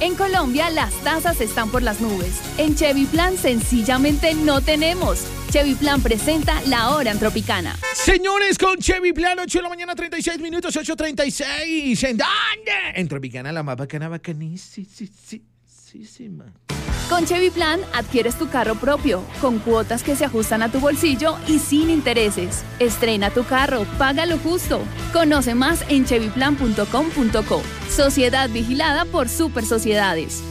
En Colombia las tasas están por las nubes. En Chevy Plan sencillamente no tenemos. Chevy Plan presenta La Hora en Tropicana. Señores, con Chevy Plan, 8 de la mañana, 36 minutos, 8:36. ¿En dónde? En Tropicana, la más bacanísima. Con Chevy Plan adquieres tu carro propio, con cuotas que se ajustan a tu bolsillo y sin intereses. Estrena tu carro, paga lo justo. Conoce más en chevyplan.com.co. Sociedad vigilada por Super Sociedades.